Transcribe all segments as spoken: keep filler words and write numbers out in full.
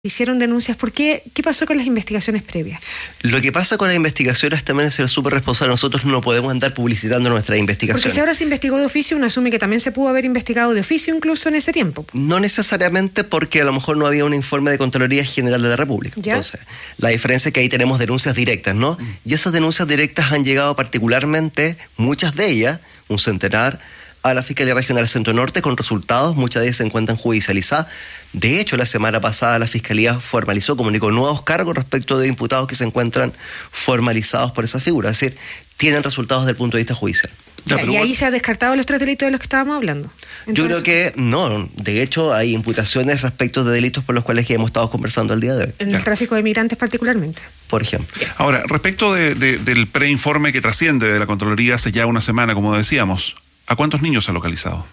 hicieron denuncias. ¿Por qué? ¿Qué pasó con las investigaciones previas? Lo que pasa con las investigaciones también es ser súper responsable. Nosotros no podemos andar publicitando nuestras investigaciones. Porque si ahora se investigó de oficio, uno asume que también se pudo haber investigado de oficio incluso en ese tiempo. No necesariamente, porque a lo mejor no había un informe de Contraloría General de la República. ¿Ya? Entonces, la diferencia es que ahí tenemos denuncias directas, ¿no? Mm. Y esas denuncias directas han llegado particularmente, muchas de ellas, un centenar, a la Fiscalía Regional Centro Norte con resultados, muchas de ellas se encuentran judicializadas. De hecho, la semana pasada la Fiscalía formalizó, comunicó nuevos cargos respecto de imputados que se encuentran formalizados por esa figura, es decir, tienen resultados desde el punto de vista judicial. Ya, y ahí bueno, se ha descartado los tres delitos de los que estábamos hablando. Entonces, yo creo que no, de hecho hay imputaciones respecto de delitos por los cuales que hemos estado conversando el día de hoy. En el ya. tráfico de migrantes particularmente. Por ejemplo. Ahora, respecto de, de, del preinforme que trasciende de la Contraloría hace ya una semana, como decíamos, ¿a cuántos niños se ha localizado?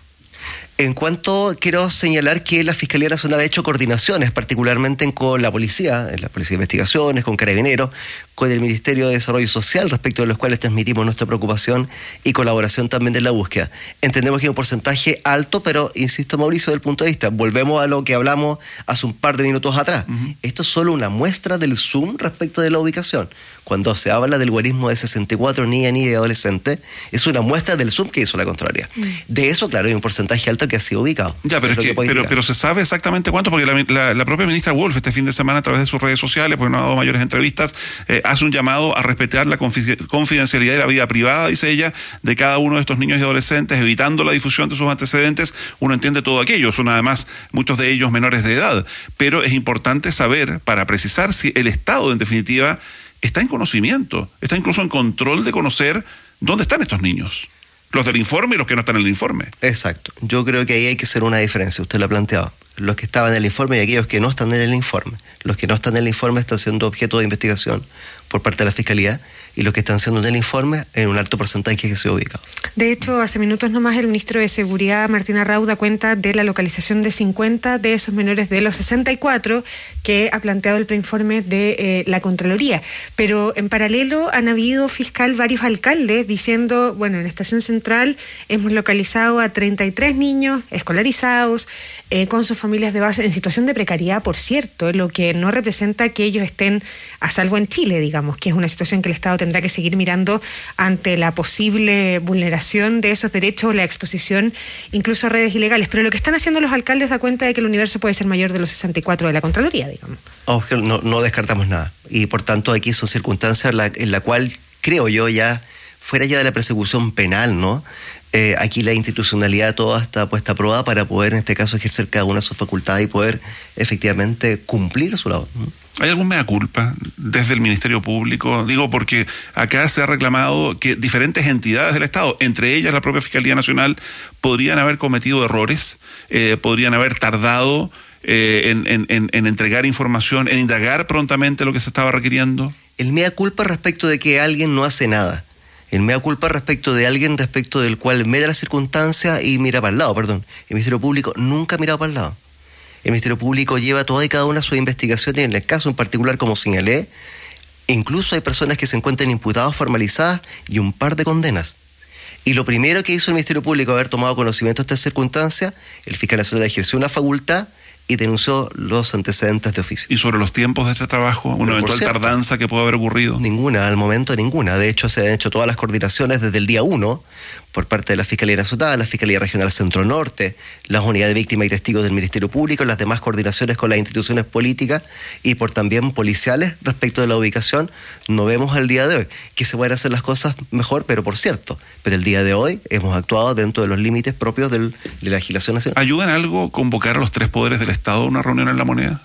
En cuanto, quiero señalar que la Fiscalía Nacional ha hecho coordinaciones, particularmente con la policía, en la Policía de Investigaciones, con Carabineros, con el Ministerio de Desarrollo Social, respecto de los cuales transmitimos nuestra preocupación y colaboración también de la búsqueda. Entendemos que es un porcentaje alto, pero, insisto, Mauricio, del punto de vista, volvemos a lo que hablamos hace un par de minutos atrás. Uh-huh. Esto es solo una muestra del zoom respecto de la ubicación. Cuando se habla del guarismo de sesenta y cuatro niñas, niñas y adolescentes, es una muestra del zoom que hizo la Contraloría. Uh-huh. De eso, claro, hay un porcentaje alto que ha sido ubicado. Ya, pero, es que, que pero, pero se sabe exactamente cuánto, porque la, la, la propia ministra Wolf este fin de semana a través de sus redes sociales, porque no ha dado mayores entrevistas, eh, hace un llamado a respetar la confidencialidad de la vida privada, dice ella, de cada uno de estos niños y adolescentes, evitando la difusión de sus antecedentes. Uno entiende todo aquello, son además muchos de ellos menores de edad, pero es importante saber, para precisar si el Estado en definitiva está en conocimiento, está incluso en control de conocer dónde están estos niños. Los del informe y los que no están en el informe. Exacto. Yo creo que ahí hay que hacer una diferencia. Usted lo ha planteado. Los que estaban en el informe y aquellos que no están en el informe. Los que no están en el informe están siendo objeto de investigación por parte de la Fiscalía, y los que están siendo en el informe en un alto porcentaje que se ha ubicado. De hecho, hace minutos nomás el ministro de Seguridad, Martín Arraud, da cuenta de la localización de cincuenta de esos menores de los sesenta y cuatro que ha planteado el preinforme de eh, la Contraloría. Pero en paralelo han habido, fiscal, varios alcaldes diciendo, bueno, en Estación Central hemos localizado a treinta y tres niños escolarizados, eh, con sus familias de base, en situación de precariedad, por cierto, lo que no representa que ellos estén a salvo en Chile, digamos, que es una situación que el Estado tendrá que seguir mirando ante la posible vulneración de esos derechos, la exposición incluso a redes ilegales. Pero lo que están haciendo los alcaldes da cuenta de que el universo puede ser mayor de los sesenta y cuatro de la Contraloría, digamos. No, no descartamos nada. Y por tanto aquí son circunstancias la, en la cual, creo yo, ya fuera ya de la persecución penal, ¿no? Eh, aquí la institucionalidad toda está puesta a prueba para poder, en este caso, ejercer cada una de sus facultades y poder efectivamente cumplir su labor, ¿no? ¿Hay algún mea culpa desde el Ministerio Público? Digo, porque acá se ha reclamado que diferentes entidades del Estado, entre ellas la propia Fiscalía Nacional, podrían haber cometido errores, eh, podrían haber tardado eh, en, en, en entregar información, en indagar prontamente lo que se estaba requiriendo. El mea culpa respecto de que alguien no hace nada. El mea culpa respecto de alguien respecto del cual mira la circunstancia y mira para el lado, perdón. El Ministerio Público nunca ha mirado para el lado. El Ministerio Público lleva toda y cada una de sus investigaciones, y en el caso en particular, como señalé, incluso hay personas que se encuentran imputadas, formalizadas y un par de condenas. Y lo primero que hizo el Ministerio Público, haber tomado conocimiento de esta circunstancia, el fiscal nacional ejerció una facultad y denunció los antecedentes de oficio. ¿Y sobre los tiempos de este trabajo? ¿Una eventual cierto, tardanza que puede haber ocurrido? Ninguna, al momento ninguna. De hecho, se han hecho todas las coordinaciones desde el día uno por parte de la Fiscalía Nacional, la Fiscalía Regional Centro Norte, las unidades de víctimas y testigos del Ministerio Público, las demás coordinaciones con las instituciones políticas y por también policiales respecto de la ubicación. No vemos al día de hoy que se pueden hacer las cosas mejor, pero por cierto, pero el día de hoy hemos actuado dentro de los límites propios del, de la legislación nacional. ¿Ayuda en algo convocar a los tres poderes del Estado a una reunión en La Moneda?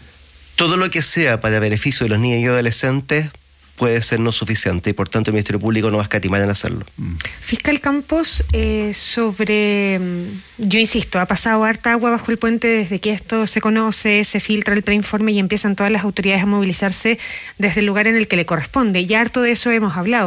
Todo lo que sea para beneficio de los niños y adolescentes puede ser no suficiente y por tanto el Ministerio Público no va a escatimar en hacerlo. Fiscal Campos, eh, sobre, yo insisto, ha pasado harta agua bajo el puente desde que esto se conoce, se filtra el preinforme y empiezan todas las autoridades a movilizarse desde el lugar en el que le corresponde. Ya harto de eso hemos hablado,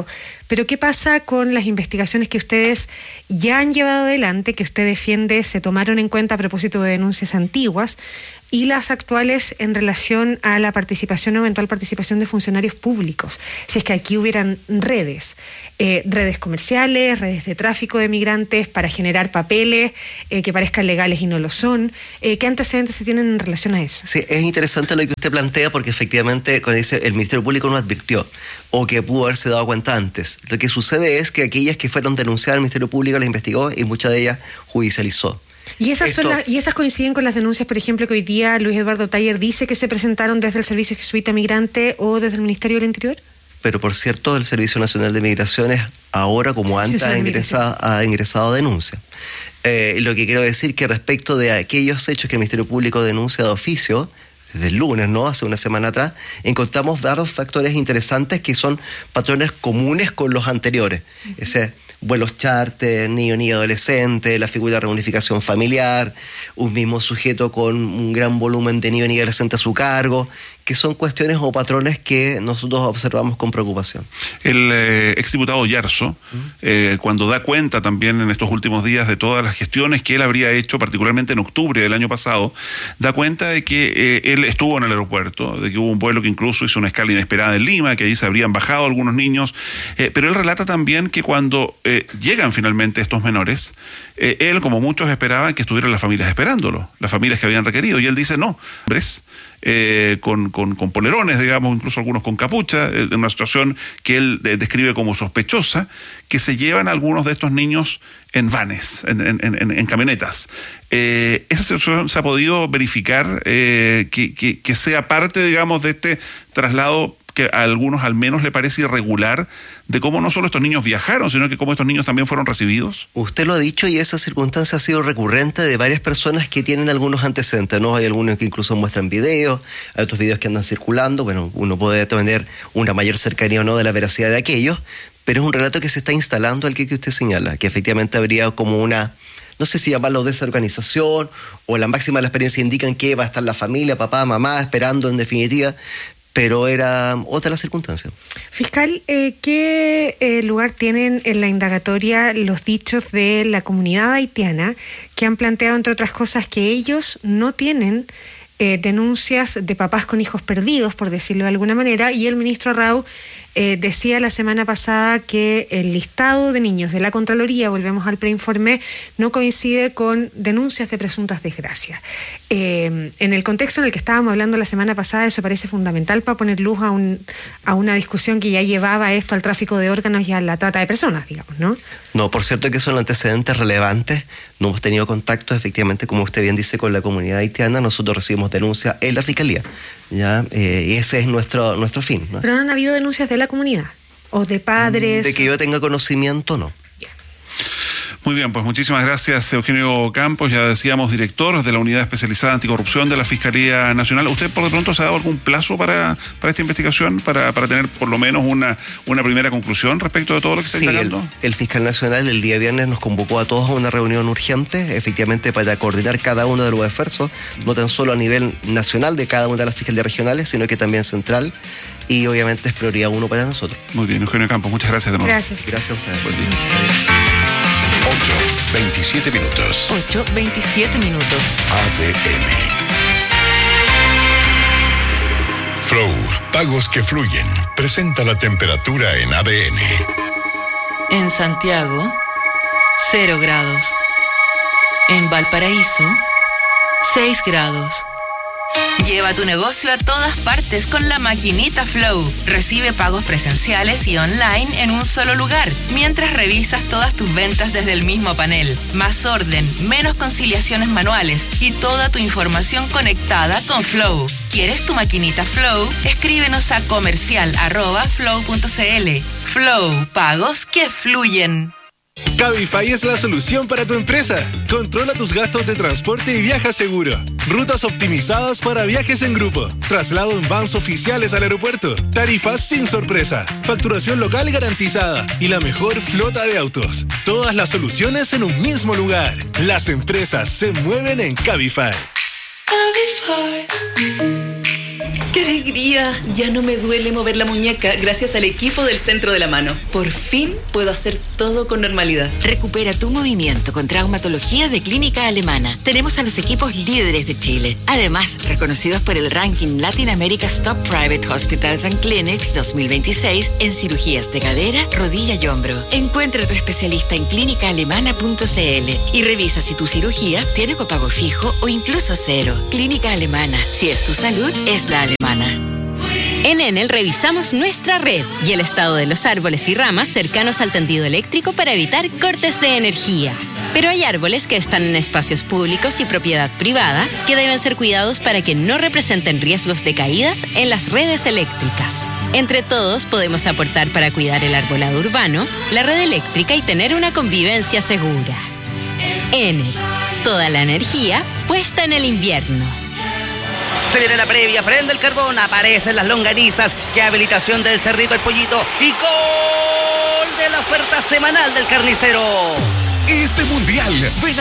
pero ¿qué pasa con las investigaciones que ustedes ya han llevado adelante, que usted defiende se tomaron en cuenta a propósito de denuncias antiguas, y las actuales en relación a la participación o eventual participación de funcionarios públicos? Si es que aquí hubieran redes, eh, redes comerciales, redes de tráfico de migrantes para generar papeles eh, que parezcan legales y no lo son, eh, ¿qué antecedentes se tienen en relación a eso? Sí, es interesante lo que usted plantea, porque efectivamente, cuando dice el Ministerio Público no advirtió, o que pudo haberse dado cuenta antes, lo que sucede es que aquellas que fueron denunciadas al Ministerio Público las investigó y muchas de ellas judicializó. ¿Y esas, Esto, son la, ¿Y esas coinciden con las denuncias, por ejemplo, que hoy día Luis Eduardo Taller dice que se presentaron desde el Servicio Jesuita Migrante o desde el Ministerio del Interior? Pero por cierto, el Servicio Nacional de Migraciones ahora como antes ha ingresado, ha ingresado denuncia. Eh, lo que quiero decir que respecto de aquellos hechos que el Ministerio Público denuncia de oficio, desde el lunes, ¿no? Hace una semana atrás, encontramos varios factores interesantes que son patrones comunes con los anteriores. Uh-huh. Ese vuelos charter, niño ni adolescente, la figura de reunificación familiar, un mismo sujeto con un gran volumen de niño ni adolescente a su cargo, que son cuestiones o patrones que nosotros observamos con preocupación. El eh, exdiputado Yarzo, ¿Mm? eh, cuando da cuenta también en estos últimos días de todas las gestiones que él habría hecho, particularmente en octubre del año pasado, da cuenta de que eh, él estuvo en el aeropuerto, de que hubo un vuelo que incluso hizo una escala inesperada en Lima, que allí se habrían bajado algunos niños, eh, pero él relata también que cuando eh, llegan finalmente estos menores, eh, él, como muchos, esperaban que estuvieran las familias esperándolo, las familias que habían requerido, y él dice no, hombres, Eh, con, con, con polerones, digamos, incluso algunos con capucha, eh, en una situación que él eh, describe como sospechosa, que se llevan a algunos de estos niños en vanes, en, en, en, en camionetas. Eh, esa situación se ha podido verificar, eh, que, que, que sea parte, digamos, de este traslado que a algunos al menos le parece irregular, de cómo no solo estos niños viajaron, sino que cómo estos niños también fueron recibidos. Usted lo ha dicho, y esa circunstancia ha sido recurrente de varias personas que tienen algunos antecedentes, ¿no? Hay algunos que incluso muestran videos, hay otros videos que andan circulando. Bueno, uno puede tener una mayor cercanía o no de la veracidad de aquellos, pero es un relato que se está instalando al que, que usted señala, que efectivamente habría como una, no sé si llamarlo desorganización, o la máxima de la experiencia indican que va a estar la familia, papá, mamá, esperando en definitiva, pero era otra la circunstancia. Fiscal, eh, ¿qué eh, lugar tienen en la indagatoria los dichos de la comunidad haitiana que han planteado, entre otras cosas, que ellos no tienen eh, denuncias de papás con hijos perdidos, por decirlo de alguna manera, y el ministro Rau eh, decía la semana pasada que el listado de niños de la Contraloría, volvemos al preinforme, no coincide con denuncias de presuntas desgracias. Eh, en el contexto en el que estábamos hablando la semana pasada, eso parece fundamental para poner luz a, un, a una discusión que ya llevaba esto al tráfico de órganos y a la trata de personas, digamos, ¿no? No, por cierto que son antecedentes relevantes. No hemos tenido contacto, efectivamente, como usted bien dice, con la comunidad haitiana. Nosotros recibimos denuncias en la Fiscalía, ¿ya? Eh, y ese es nuestro, nuestro fin, ¿no? Pero no han habido denuncias de la comunidad, o de padres. De que yo tenga conocimiento, no. Muy bien, pues muchísimas gracias, Eugenio Campos, ya decíamos, director de la Unidad Especializada Anticorrupción de la Fiscalía Nacional. ¿Usted por de pronto se ha dado algún plazo para, para esta investigación, para, para tener por lo menos una, una primera conclusión respecto de todo lo que se está indagando? El, el fiscal nacional el día viernes nos convocó a todos a una reunión urgente, efectivamente para coordinar cada uno de los esfuerzos, no tan solo a nivel nacional de cada una de las fiscalías regionales, sino que también central, y obviamente es prioridad uno para nosotros. Muy bien, Eugenio Campos, muchas gracias de nuevo. Gracias. Gracias a ustedes. Buen día. ocho, veintisiete minutos. ocho, veintisiete minutos. A D N. Flow, pagos que fluyen. Presenta la temperatura en A D N. En Santiago, cero grados. En Valparaíso, seis grados. Lleva tu negocio a todas partes con la maquinita Flow. Recibe pagos presenciales y online en un solo lugar, mientras revisas todas tus ventas desde el mismo panel. Más orden, menos conciliaciones manuales y toda tu información conectada con Flow. ¿Quieres tu maquinita Flow? Escríbenos a comercial arroba flow punto cl. Flow, pagos que fluyen. Cabify es la solución para tu empresa. Controla tus gastos de transporte y viaja seguro. Rutas optimizadas para viajes en grupo. Traslado en vans oficiales al aeropuerto. Tarifas sin sorpresa. Facturación local garantizada. Y la mejor flota de autos. Todas las soluciones en un mismo lugar. Las empresas se mueven en Cabify. Cabify. ¡Qué alegría! Ya no me duele mover la muñeca gracias al equipo del Centro de la Mano. Por fin puedo hacer todo con normalidad. Recupera tu movimiento con traumatología de Clínica Alemana. Tenemos a los equipos líderes de Chile. Además, reconocidos por el ranking Latin America's Top Private Hospitals and Clinics dos mil veintiséis en cirugías de cadera, rodilla y hombro. Encuentra a tu especialista en clínica alemana punto c l y revisa si tu cirugía tiene copago fijo o incluso cero. Clínica Alemana. Si es tu salud, es la alemana. En Enel revisamos nuestra red y el estado de los árboles y ramas cercanos al tendido eléctrico para evitar cortes de energía. Pero hay árboles que están en espacios públicos y propiedad privada que deben ser cuidados para que no representen riesgos de caídas en las redes eléctricas. Entre todos podemos aportar para cuidar el arbolado urbano, la red eléctrica y tener una convivencia segura. Enel, toda la energía puesta en el invierno. Se viene la previa, prende el carbón, aparecen las longanizas, qué habilitación del Cerrito el Pollito y gol de la oferta semanal del carnicero. Este mundial, ven